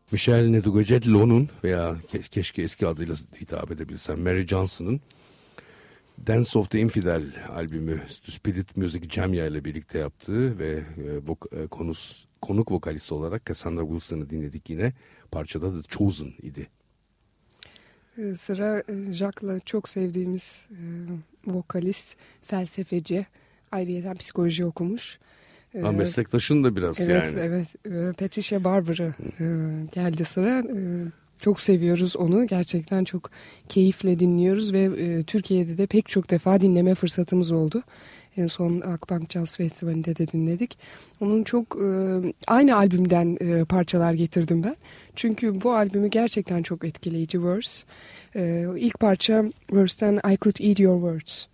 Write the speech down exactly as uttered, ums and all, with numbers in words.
Michel Ndegeocello'nun veya ke- keşke eski adıyla hitap edebilsem Mary Johnson'ın Dance of the Infidel albümü Spirit Music Jamia ile birlikte yaptığı ve e, vok- e, konus, konuk vokalist olarak Cassandra Wilson'ı dinledik yine. Parçada The Chosen idi. Sıra Jacques'la çok sevdiğimiz e, vokalist, felsefeci, ayrıca psikoloji okumuş. Ha, meslektaşın da biraz evet, yani. Evet, evet. Patricia Barber'a e, geldi sıra. E, çok seviyoruz onu. Gerçekten çok keyifle dinliyoruz ve e, Türkiye'de de pek çok defa dinleme fırsatımız oldu. En son Akbank Jazz Festivali'nde de dinledik. Onun çok e, aynı albümden e, parçalar getirdim ben. Çünkü bu albümü gerçekten çok etkileyici. Verse. E, ilk parça Verse'den I Could Eat Your Words.